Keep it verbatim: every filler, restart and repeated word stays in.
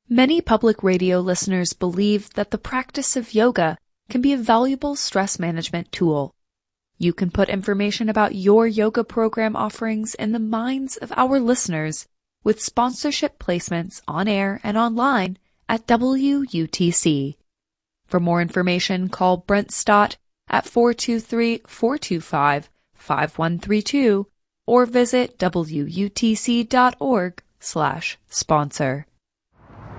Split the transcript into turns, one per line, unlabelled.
Many public radio listeners believe that the practice of yoga can be a valuable stress management tool. You can put information about your yoga program offerings in the minds of our listeners with sponsorship placements on air and online at W U T C. For more information, call Brent Stott at four two three, four two five, five one three two or visit W U T C dot org slash sponsor.